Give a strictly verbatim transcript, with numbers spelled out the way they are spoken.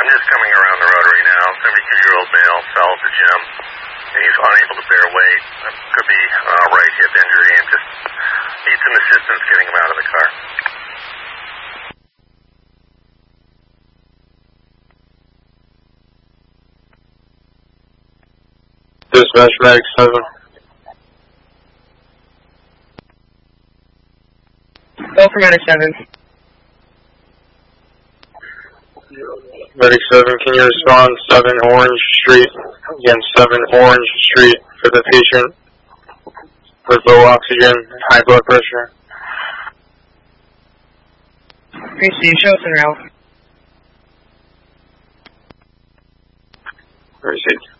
I'm just coming around the rotary now. seventy-two-year-old male fell at the gym. He's unable to bear weight. Could be uh, right hip injury and just need some assistance getting him out of the car. Dispatch Medic seven. Go for Medic seven. Medic seven, can you respond seven Orange Street? Again, seven Orange Street for the patient with low oxygen and high blood pressure. Okay, Steve, show us en route. Where is it?